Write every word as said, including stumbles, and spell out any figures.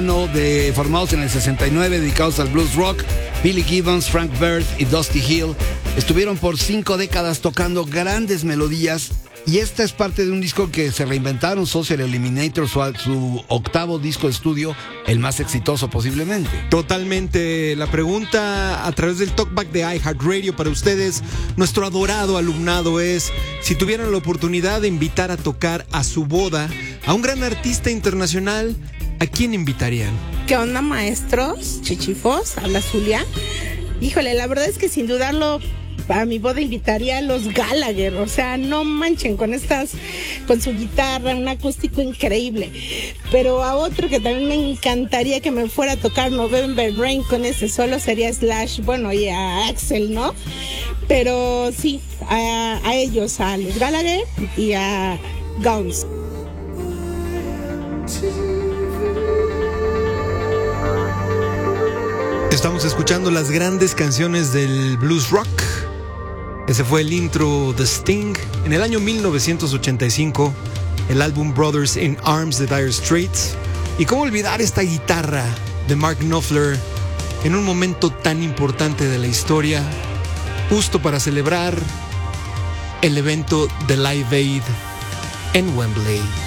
De, formados en el sesenta y nueve, dedicados al blues rock. Billy Gibbons, Frank Bird y Dusty Hill estuvieron por cinco décadas tocando grandes melodías, y esta es parte de un disco que se reinventaron. Social Eliminator, su, su octavo disco de estudio, el más exitoso posiblemente. Totalmente. La pregunta a través del Talkback de iHeartRadio para ustedes, nuestro adorado alumnado, es: si tuvieran la oportunidad de invitar a tocar a su boda a un gran artista internacional, ¿a quién invitarían? ¿Qué onda, maestros? Chichifos, habla Zulia. Híjole, la verdad es que sin dudarlo, a mi boda invitaría a los Gallagher. O sea, no manchen, con estas, con su guitarra, un acústico increíble. Pero a otro que también me encantaría que me fuera a tocar November Rain con ese solo sería Slash, bueno, y a Axel, ¿no? Pero sí, a, a ellos, a los Gallagher y a Guns. Estamos escuchando las grandes canciones del blues rock. Ese fue el intro de Sting. En el año mil novecientos ochenta y cinco, el álbum Brothers in Arms de Dire Straits. Y cómo olvidar esta guitarra de Mark Knopfler en un momento tan importante de la historia, justo para celebrar el evento de Live Aid en Wembley.